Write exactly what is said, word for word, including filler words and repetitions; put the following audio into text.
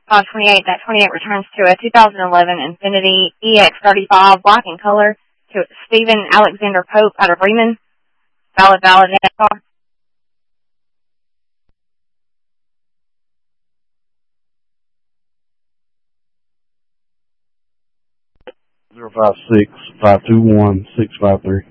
five twenty-eight. That twenty-eight returns to a two thousand eleven Infiniti E X thirty-five, black in color, to Stephen Alexander Pope out of Bremen. Valid, valid, NASCAR. Zero five six five two one six five three.